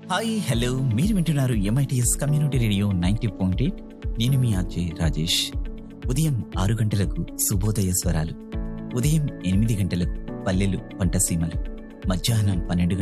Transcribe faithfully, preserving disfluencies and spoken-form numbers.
Hi hello మీరు వింటున్నారు MITS community radio ninety point eight. నేను మీ ఆర్జే రాజేష్. ఉదయం ఆరు గంటలకు శుభోదయ స్వరాలు, ఉదయం ఎనిమిది గంటలకు పల్లెలు పంటసీమలు, మధ్యాహ్నం పన్నెండు